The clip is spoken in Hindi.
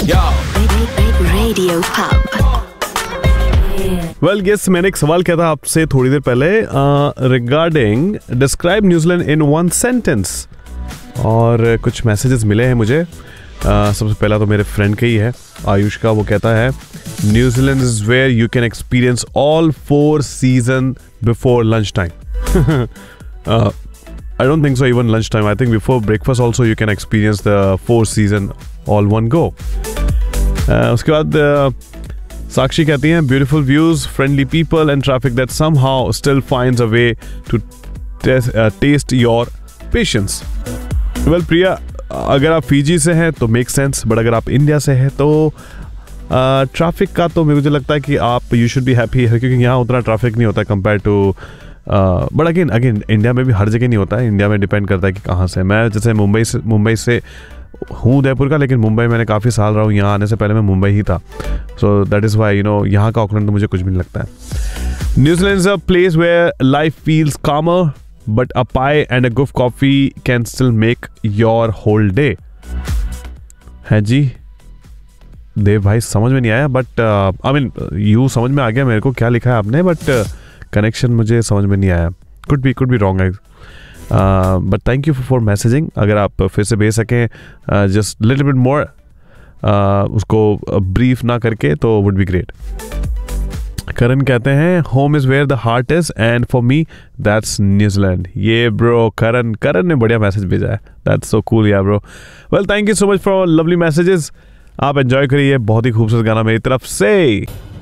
Radio Pub. वेल गेस, मैंने एक सवाल किया था आपसे थोड़ी देर पहले regarding describe New Zealand in one sentence, और कुछ मैसेजेस मिले हैं मुझे। सबसे पहला तो मेरे फ्रेंड का ही है, आयुष का। वो कहता है New Zealand is where you can experience all 4 season before lunch time. I don't think so even lunch time. I think before breakfast also you can experience the 4 season all one go. उसके बाद साक्षी कहती हैं beautiful views, friendly people and traffic that somehow still finds a way to taste your patience. Well प्रिया, अगर आप फिजी से हैं तो मेक सेंस, बट अगर आप इंडिया से हैं तो ट्रैफिक का तो मुझे लगता है कि आप यू शुड बी हैप्पी, क्योंकि यहाँ उतना ट्रैफिक नहीं होता compare to but again India में भी हर जगह नहीं होता है। इंडिया में डिपेंड करता है कि कहाँ से। मैं जैसे मुंबई से हूँ, उदयपुर का, लेकिन मुंबई मैंने काफ़ी साल रहा हूँ। यहाँ आने से पहले मैं मुंबई ही था, सो दैट इज़ वाई यहाँ का ऑकलैंड तो मुझे कुछ भी नहीं लगता है। New Zealand is a place where life feels कामर, but a pi and a good coffee can still make your whole day. है जी देव भाई, समझ में नहीं आया, बट आई मीन यू समझ में आ गया मेरे को क्या लिखा है आपने, बट कनेक्शन मुझे समझ में नहीं आया। Could be wrong guys, but thank you for messaging. अगर आप फिर से भेज सकें जस्ट लिटिल बिट मोर, उसको ब्रीफ ना करके, तो वुड बी ग्रेट। करण कहते हैं home is where the heart is and for me that's New Zealand. ये ब्रो करण ने बढ़िया मैसेज भेजा है, दैट्स सो कूल या bro. Well thank you so much for lovely messages. आप एंजॉय करिए, बहुत ही खूबसूरत गाना मेरी तरफ से।